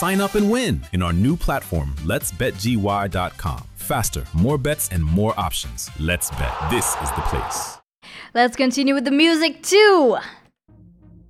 Sign up and win in our new platform, letsbetgy.com. Faster, more bets, and more options. Let's bet. This is the place. Let's continue with the music too.